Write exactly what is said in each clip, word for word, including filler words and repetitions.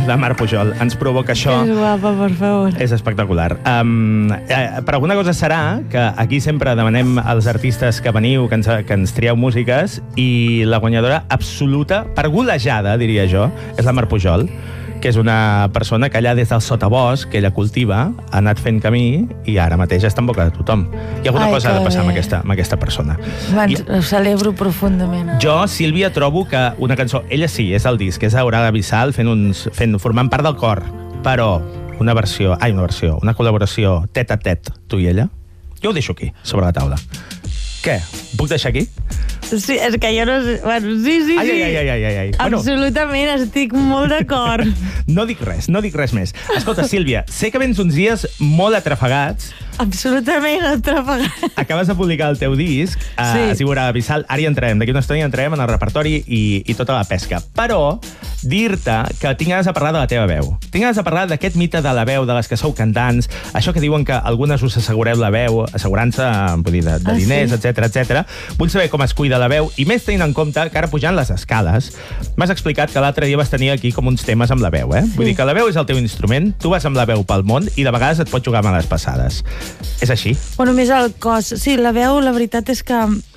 la Mar Pujol. Ens provoca això. És guapa, per favor. És espectacular. Um, eh, per alguna cosa serà que aquí sempre demanem als artistes que veniu, que ens, que ens trieu músiques, i la guanyadora absoluta, per golejada, diria jo, és la Mar Pujol, que és una persona que allà des del sotabosc, que ella cultiva, ha anat fent camí i ara mateix està en boca de tothom. I alguna Ai, cosa ha de passar amb bé. aquesta, amb aquesta persona. Abans, I, ho celebro profundament. jo, Sílvia, trobo que una cançó... Ella sí, és el disc, és Aurora Bissal fent uns, fent, formant part del cor, però una versió... Ai, una versió, una col·laboració tet a tet, tu i ella. Jo ho deixo aquí, sobre la taula. Què? Puc deixar aquí? Sí, és que jo no sé... Bueno, sí, sí, sí. Ai, ai, ai, ai, ai, ai. Absolutament, bueno, estic molt d'acord. No dic res, no dic res més. Escolta, Sílvia, sé que vens uns dies molt atrafegats. Absolutament atrafegat. Acabes de publicar el teu disc, eh, Sí. es diu Aurora Bissal. Ara hi entrem, d'aquí una estona hi entrem en el repertori i, i tota la pesca. Però dir-te que tinc ganes de parlar de la teva veu. Tinc ganes de parlar d'aquest mite de la veu, de les que sou cantants, això que diuen que algunes us assegureu la veu, assegurança, vull dir, de, de Ah, diners, sí? etcètera, etcètera. Vull saber com es cuida la veu i més tenint en compte que ara pujant les escales m'has explicat que l'altre dia vas tenir aquí com uns temes amb la veu, eh? Vull dir que la veu és el teu instrument, tu vas amb la veu pel món i de vegades et pots jugar amb les passades. És així? Bueno, més el cos. Sí, la veu, la veritat és que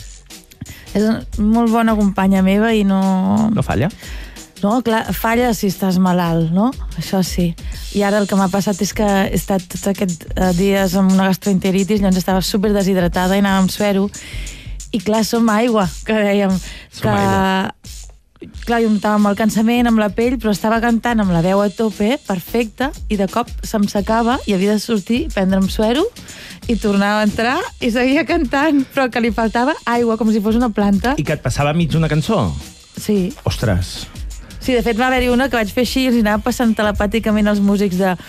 és molt bona companya meva i no... No falla? No, clar, falla si estàs malalt, no? Això sí. I ara el que m'ha passat és que he estat tots aquests eh, dies amb una gastroenteritis, llavors estava super deshidratada i anava amb suero. I clar, som aigua, que dèiem. Som que... aigua. Clar, jo estava amb el cansament, amb la pell, però estava cantant amb la veu a tope, perfecta, i de cop se'm secava i havia de sortir, prendre'm suero i tornava a entrar i seguia cantant, però que li faltava aigua, com si fos una planta. I que et passava mig una cançó? Sí. Ostres. Sí, de fet va haver-hi una que vaig fer així i els anava passant telepàticament als músics de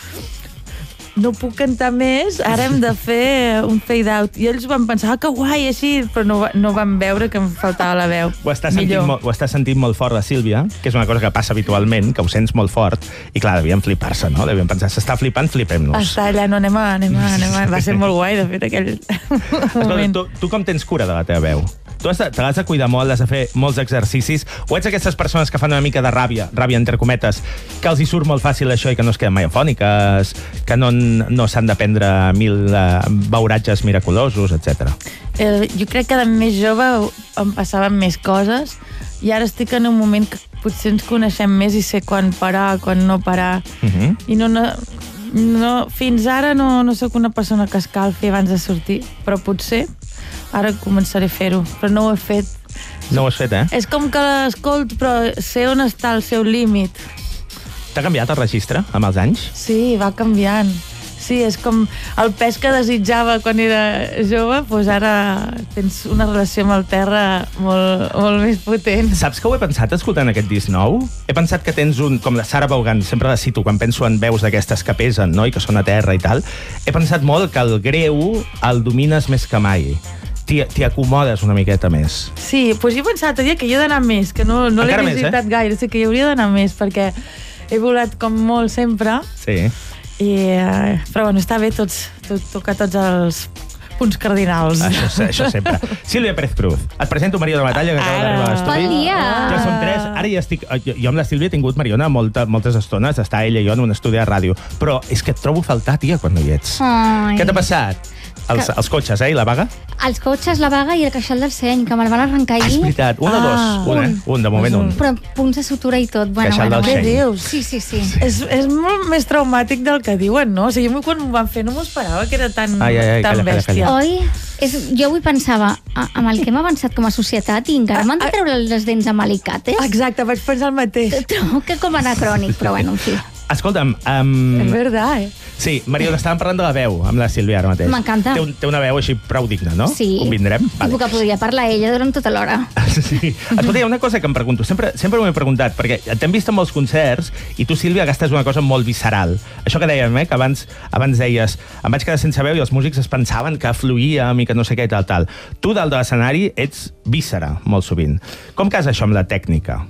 no puc cantar més, ara hem de fer un fade-out. I ells van pensar, ah, que guai, així, però no, no van veure que em faltava la veu. Ho estàs, sentint molt, ho estàs sentint molt fort de Sílvia, que és una cosa que passa habitualment, que ho sents molt fort, i clar, devien flipar-se, no? Devien pensar, s'està flipant, flipem-nos. Està allà, no, anem a, anem a, anem a... Va ser molt guai, de fet, aquell Escolta, moment. tu, tu com tens cura de la teva veu? Tu has de, te l'has de cuidar molt, has de fer molts exercicis, o ets aquestes persones que fan una mica de ràbia, ràbia entre cometes, que els hi surt molt fàcil això i que no es queden mai afòniques, que no, no s'han de prendre mil uh, beuratges miraculosos, etcètera. Eh, jo crec que de més jove em passaven més coses i ara estic en un moment que potser ens coneixem més i sé quan parar, quan no parar. Uh-huh. I no, no, no, fins ara no, no sóc una persona que escalfi abans de sortir, però potser ara començaré a fer-ho, però no ho he fet. No ho has fet, eh? És com que l'escolto, però sé on està el seu límit. T'ha canviat el registre amb els anys? Sí, va canviant. Sí, és com el pes que desitjava quan era jove, doncs ara tens una relació amb el terra molt, molt més potent. Saps que ho he pensat escoltant aquest disc nou? He pensat que tens un, com la Sara Vaughan, sempre la cito quan penso en veus d'aquestes que pesen, no?, i que són a terra i tal. He pensat molt que el greu el domines més que mai. T'hi acomodes una miqueta més. Sí, doncs jo he pensat dia que hi he d'anar més, que no, no l'he Encara més, visitat eh? gaire, sí que hi hauria d'anar més, perquè he volat com molt sempre, Sí. i, eh, però bueno, està bé tots, tot, tocar tots els punts cardinals. Això, això sempre. Sílvia Pérez Cruz, et presento Mariona Batalla, que acaba Ara. d'arribar a l'estudi. Bon dia! Ja som tres. Ara ja estic... Jo, jo amb la Sílvia he tingut, Mariona, molta, moltes estones d'estar ella i jo en un estudi de ràdio. Però és que et trobo a faltar, tia, quan no hi ets. Ai. Què t'ha passat? Els, Que- els cotxes, eh? I la vaga? Els cotxes, la vaga i el queixal del seny, que me'l van arrencar Ah, és ahir. veritat. Un o Ah, dos? Un, eh? Un, de moment un. Però punts de sutura i tot. Bueno, Queixal bueno, del bueno. seny. Què dius? Sí, sí, sí. És, és molt més traumàtic del que diuen, no? O sigui, jo quan m'ho van fer no m'ho esperava que era tan, Ai, ai, ai, tan calla, calla, bèstia. calla. Oi? És, jo avui pensava, a- amb el que hem avançat com a societat i encara m'han de treure les dents amb alicates. Exacte, vaig pensar el mateix. Trobo que com anacrònic, però bueno, en fi. Escolta'm, um, És veritat, eh? sí, Mariona, estàvem parlant de la veu amb la Sílvia ara mateix. M'encanta. Té, un, té una veu així prou digna, no? Sí. Convindrem? Vale. Que podria parlar ella durant tota l'hora. Sí. Escolta, hi ha una cosa que em pregunto, sempre, sempre m'ho he preguntat, perquè t'hem vist en molts concerts i tu, Sílvia, gastes una cosa molt visceral. Això que dèiem, eh, que abans, abans deies em vaig quedar sense veu i els músics es pensaven que fluïem i que no sé què, tal, tal. Tu, dalt de l'escenari, ets víscera, molt sovint. Com casa això amb la tècnica?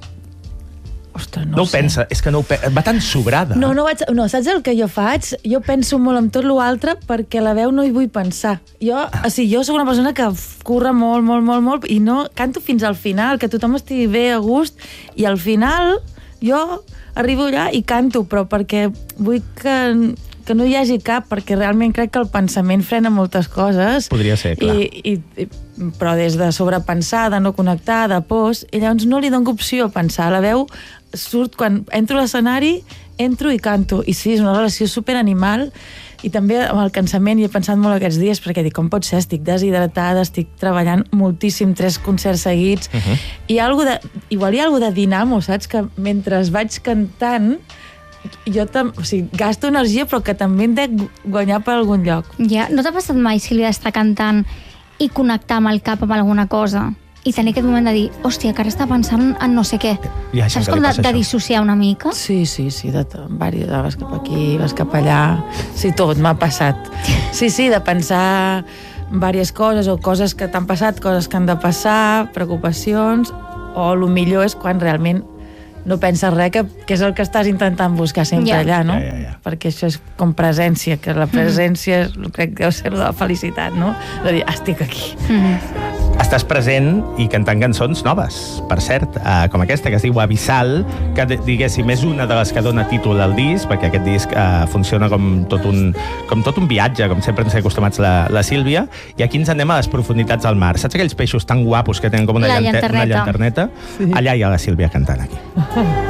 Ostres, No, no ho sé. pensa, és que no ho pensa, va tan sobrada. No, no, vaig, no, saps el que jo faig? Jo penso molt en tot l'altre perquè la veu no hi vull pensar. Jo, o sigui, jo sóc una persona que curra molt, molt, molt, molt i no canto fins al final, que tothom estigui bé, a gust, i al final jo arribo allà i canto, però perquè vull que, que no hi hagi cap, perquè realment crec que el pensament frena moltes coses. Podria ser, clar. I, i, però des de sobrepensar, de no connectar, de pors, i llavors no li dono opció a pensar. La veu surt quan entro a l'escenari, entro i canto. I sí, és una relació superanimal. I també amb el cansament hi he pensat molt aquests dies, perquè dic, com pot ser? Estic deshidratada, estic treballant moltíssim, tres concerts seguits. Uh -huh. I algo de, igual hi ha alguna de dinamo, saps? Que mentre vaig cantant, jo tam, o sigui, gasto energia, però que també en dec guanyar per algun lloc. Ja, no t'ha passat mai, Sílvia, d'estar cantant i connectar amb el cap amb alguna cosa? I tenir aquest moment de dir, hòstia, que ara està pensant en no sé què. Ja, saps com de, de dissociar una mica? Sí, sí, sí, de tot. Vàries, vas cap aquí, vas cap allà. Sí, tot m'ha passat. Sí, sí, de pensar diverses coses, o coses que t'han passat, coses que han de passar, preocupacions, o el millor és quan realment no penses res, que, que és el que estàs intentant buscar sempre Ja. allà, no? Ja, ja, ja. Perquè això és com presència, que la presència mm. crec que deu ser la felicitat, no? De dir, ah, estic aquí. Mm. Estàs present i cantant cançons noves, per cert, uh, com aquesta, que es diu Abissal, que, diguéssim, és una de les que dona títol al disc, perquè aquest disc uh, funciona com tot, un, com tot un viatge, com sempre ens ha acostumats la, la Sílvia, i aquí ens anem a les profunditats del mar. Saps aquells peixos tan guapos que tenen com una, La llante, una llanterneta. llanterneta? Sí. Allà hi ha la Sílvia cantant aquí.